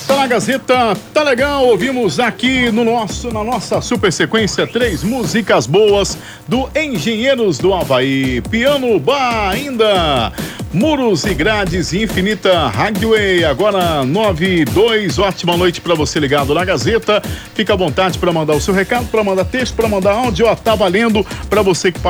Tá na Gazeta, tá legal, ouvimos aqui na nossa super sequência 3 músicas boas do Engenheiros do Havaí, Piano Bar ainda, Muros e Grades Infinita Highway, agora 9:02, ótima noite pra você ligado na Gazeta, fica à vontade pra mandar o seu recado, pra mandar texto, pra mandar áudio, ó, tá valendo pra você que